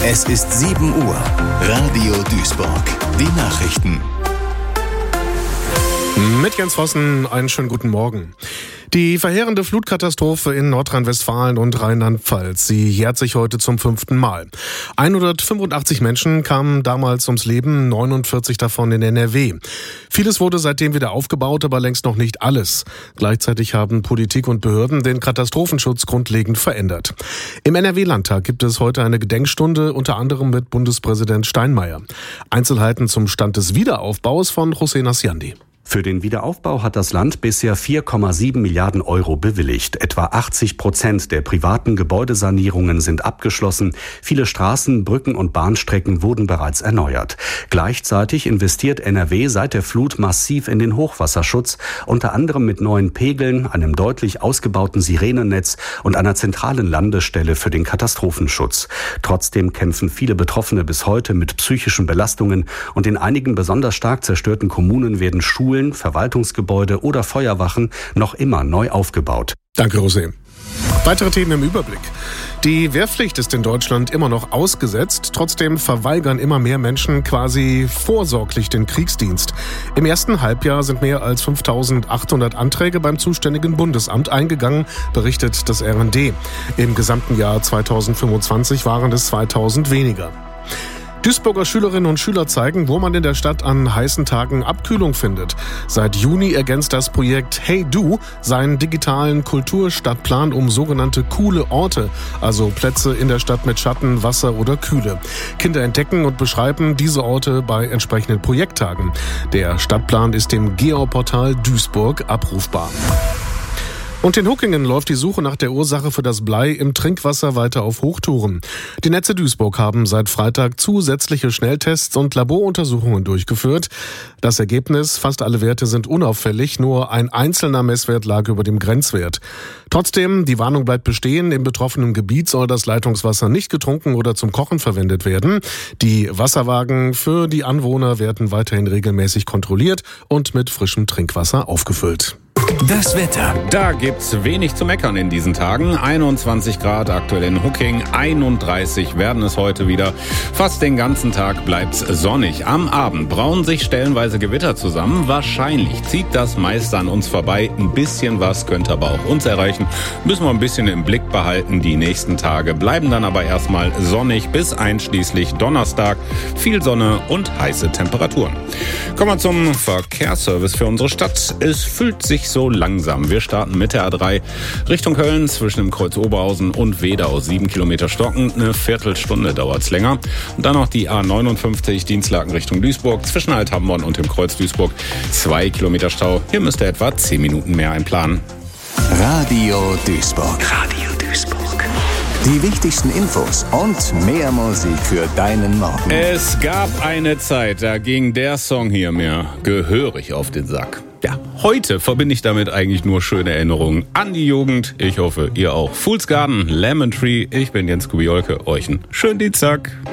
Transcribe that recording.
Es ist 7 Uhr. Radio Duisburg. Die Nachrichten. Mit Jens Vossen, einen schönen guten Morgen. Die verheerende Flutkatastrophe in Nordrhein-Westfalen und Rheinland-Pfalz, sie jährt sich heute zum 5. Mal. 185 Menschen kamen damals ums Leben, 49 davon in NRW. Vieles wurde seitdem wieder aufgebaut, aber längst noch nicht alles. Gleichzeitig haben Politik und Behörden den Katastrophenschutz grundlegend verändert. Im NRW-Landtag gibt es heute eine Gedenkstunde, unter anderem mit Bundespräsident Steinmeier. Einzelheiten zum Stand des Wiederaufbaus von José Nasciandi. Für den Wiederaufbau hat das Land bisher 4,7 Milliarden Euro bewilligt. Etwa 80% der privaten Gebäudesanierungen sind abgeschlossen. Viele Straßen, Brücken und Bahnstrecken wurden bereits erneuert. Gleichzeitig investiert NRW seit der Flut massiv in den Hochwasserschutz, unter anderem mit neuen Pegeln, einem deutlich ausgebauten Sirenennetz und einer zentralen Landestelle für den Katastrophenschutz. Trotzdem kämpfen viele Betroffene bis heute mit psychischen Belastungen und in einigen besonders stark zerstörten Kommunen werden Schulen, Verwaltungsgebäude oder Feuerwachen noch immer neu aufgebaut. Danke, José. Weitere Themen im Überblick. Die Wehrpflicht ist in Deutschland immer noch ausgesetzt. Trotzdem verweigern immer mehr Menschen quasi vorsorglich den Kriegsdienst. Im ersten Halbjahr sind mehr als 5.800 Anträge beim zuständigen Bundesamt eingegangen, berichtet das RND. Im gesamten Jahr 2025 waren es 2.000 weniger. Duisburger Schülerinnen und Schüler zeigen, wo man in der Stadt an heißen Tagen Abkühlung findet. Seit Juni ergänzt das Projekt Hey Du seinen digitalen Kulturstadtplan um sogenannte coole Orte, also Plätze in der Stadt mit Schatten, Wasser oder Kühle. Kinder entdecken und beschreiben diese Orte bei entsprechenden Projekttagen. Der Stadtplan ist im Geoportal Duisburg abrufbar. Und in Huckingen läuft die Suche nach der Ursache für das Blei im Trinkwasser weiter auf Hochtouren. Die Netze Duisburg haben seit Freitag zusätzliche Schnelltests und Laboruntersuchungen durchgeführt. Das Ergebnis: fast alle Werte sind unauffällig, nur ein einzelner Messwert lag über dem Grenzwert. Trotzdem, die Warnung bleibt bestehen, im betroffenen Gebiet soll das Leitungswasser nicht getrunken oder zum Kochen verwendet werden. Die Wasserwagen für die Anwohner werden weiterhin regelmäßig kontrolliert und mit frischem Trinkwasser aufgefüllt. Das Wetter. Da gibt's wenig zu meckern in diesen Tagen. 21 Grad aktuell in Hucking, 31 werden es heute wieder. Fast den ganzen Tag bleibt's sonnig. Am Abend brauen sich stellenweise Gewitter zusammen. Wahrscheinlich zieht das meiste an uns vorbei. Ein bisschen was könnte aber auch uns erreichen. Müssen wir ein bisschen im Blick behalten. Die nächsten Tage bleiben dann aber erstmal sonnig bis einschließlich Donnerstag. Viel Sonne und heiße Temperaturen. Kommen wir zum Verkehrsservice für unsere Stadt. Es füllt sich so langsam. Wir starten mit der A3 Richtung Köln zwischen dem Kreuz Oberhausen und Wedau. 7 Kilometer stockend, eine Viertelstunde dauert's länger. Und dann noch die A59 Dienstlaken Richtung Duisburg zwischen Althamborn und dem Kreuz Duisburg. 2 Kilometer Stau. Hier müsst ihr etwa 10 Minuten mehr einplanen. Radio Duisburg. Radio Duisburg. Die wichtigsten Infos und mehr Musik für deinen Morgen. Es gab eine Zeit, da ging der Song hier mir gehörig auf den Sack. Ja, heute verbinde ich damit eigentlich nur schöne Erinnerungen an die Jugend. Ich hoffe, ihr auch. Fool's Garden, Lemon Tree. Ich bin Jens Kubiolke. Euch einen schönen Dienstag.